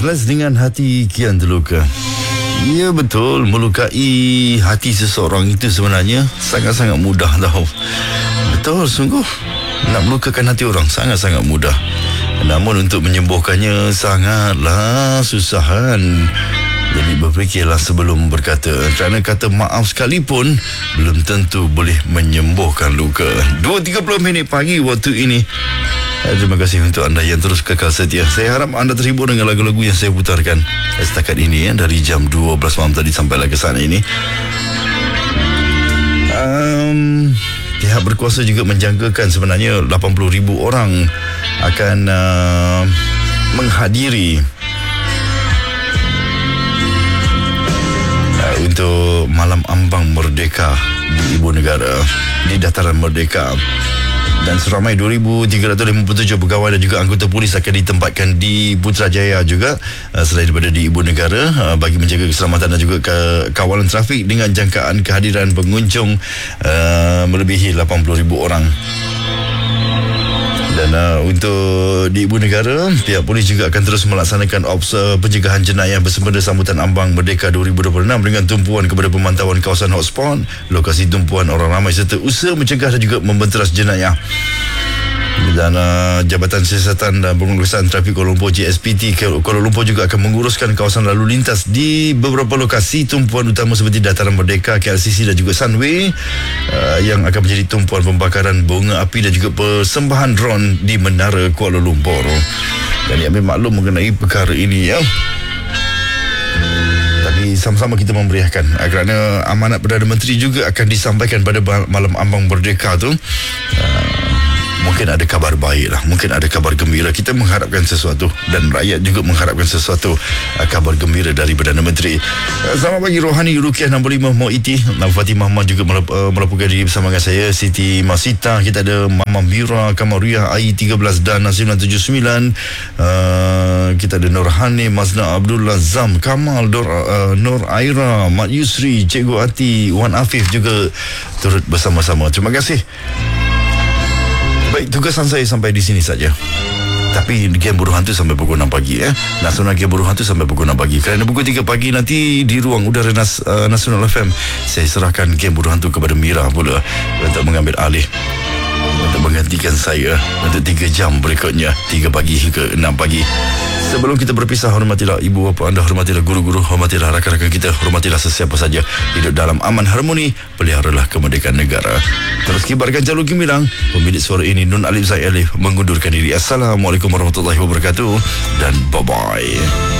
Ikhlas dengan hati kian terluka. Ya betul, melukai hati seseorang itu sebenarnya sangat-sangat mudah tau. Betul, sungguh. Nak melukakan hati orang sangat-sangat mudah. Namun untuk menyembuhkannya sangatlah susahan. Jadi berfikirlah sebelum berkata, kerana kata maaf sekalipun belum tentu boleh menyembuhkan luka. 2.30 pagi waktu ini. Terima kasih untuk anda yang terus kekal setia. Saya harap anda terhibur dengan lagu-lagu yang saya putarkan setakat ini dari jam 12 malam tadi sampailah ke sana ini. Pihak berkuasa juga menjangkakan sebenarnya 80,000 orang akan menghadiri untuk Malam Ambang Merdeka di Ibu Negara, di Dataran Merdeka. Dan seramai 2,357 pegawai dan juga anggota polis akan ditempatkan di Putrajaya juga, selain daripada di Ibu Negara, bagi menjaga keselamatan dan juga kawalan trafik dengan jangkaan kehadiran pengunjung melebihi 80,000 orang. Dan untuk di Ibu Negara, pihak polis juga akan terus melaksanakan pencegahan jenayah bersempena sambutan Ambang Merdeka 2026 dengan tumpuan kepada pemantauan kawasan hotspot, lokasi tumpuan orang ramai serta usaha mencegah dan juga membenteras jenayah. Dan Jabatan Siasatan dan Pengurusan Trafik Kuala Lumpur JSPT Kuala Lumpur juga akan menguruskan kawasan lalu lintas di beberapa lokasi tumpuan utama seperti Dataran Merdeka, KLCC dan juga Sunway, yang akan menjadi tumpuan pembakaran bunga api dan juga persembahan drone di Menara Kuala Lumpur. Dan yang maklum mengenai perkara ini ya. Tapi sama-sama kita memeriahkan kerana amanat Perdana Menteri juga akan disampaikan pada Malam Ambang Merdeka tu. Mungkin ada kabar baik lah, mungkin ada kabar gembira. Kita mengharapkan sesuatu dan rakyat juga mengharapkan sesuatu, kabar gembira dari Perdana Menteri. Selamat pagi Rohani, Rukiah 65 Moiti, Fatimah Ahmad juga melaporkan diri bersama dengan saya, Siti Masita. Kita ada Mama Mira, Kamaria, AI13 dan Nasib 79. Kita ada Nurhani, Mazna Abdullah, Zam, Kamal, Nur Aira, Mat Yusri, Cikgu Ati, Wan Afif juga turut bersama-sama. Terima kasih. Baik, tugasan saya sampai di sini saja. Tapi Game Buruh Hantu sampai pukul 6 pagi Nasional Game Buruh Hantu sampai pukul 6 pagi. Kerana pukul 3 pagi nanti di ruang udara Nasional FM, saya serahkan Game Buruh Hantu kepada Mira pula untuk mengambil alih, untuk menggantikan saya untuk 3 jam berikutnya, 3 pagi hingga 6 pagi. Sebelum kita berpisah, hormatilah ibu bapa anda, hormatilah guru-guru, hormatilah rakan-rakan kita, hormatilah sesiapa saja. Hidup dalam aman harmoni, peliharalah kemerdekaan negara. Terus kibarkan jalur gemilang. Pemilik suara ini Nun Alif Zaid Alif mengundurkan diri. Assalamualaikum warahmatullahi wabarakatuh dan bye-bye.